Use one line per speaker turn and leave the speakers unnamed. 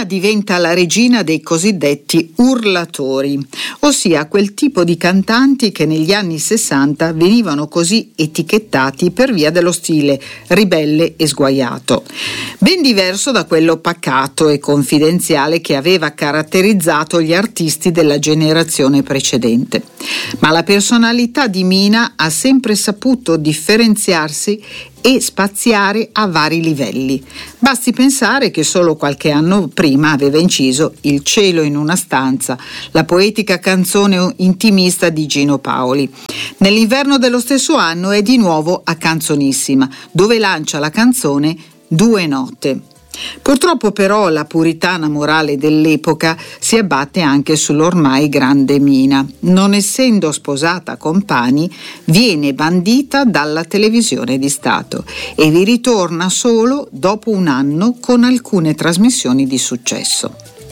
Mina diventa la regina dei cosiddetti urlatori, ossia quel tipo di cantanti che negli anni 60 venivano così etichettati per via dello stile ribelle e sguaiato, ben diverso da quello pacato e confidenziale che aveva caratterizzato gli artisti della generazione precedente. Ma la personalità di Mina ha sempre saputo differenziarsi e spaziare a vari livelli. Basti pensare che solo qualche anno prima aveva inciso Il cielo in una stanza, la poetica canzone intimista di Gino Paoli. Nell'inverno dello stesso anno è di nuovo a Canzonissima, dove lancia la canzone Due note. Purtroppo però la puritana morale dell'epoca si abbatte anche sull'ormai grande Mina. Non essendo sposata con Pani, viene bandita dalla televisione di Stato e vi ritorna solo dopo un anno con alcune trasmissioni di successo.